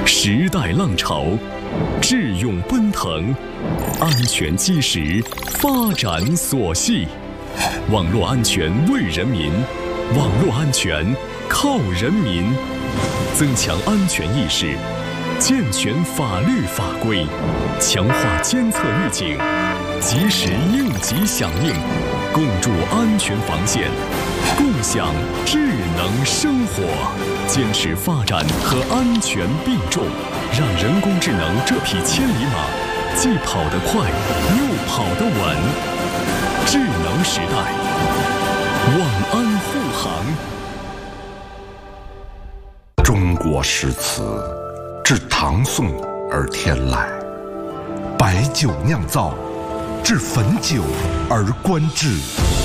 时代浪潮，智勇奔腾，安全基石，发展所系。网络安全为人民，网络安全靠人民。增强安全意识，健全法律法规，强化监测预警，及时应急响应，共筑安全防线，共享智能生活。坚持发展和安全并重，让人工智能这匹千里马既跑得快，又跑得稳。智能时代，晚安护航。 中国诗词至唐宋而天籁，白酒酿造，至汾酒而观致。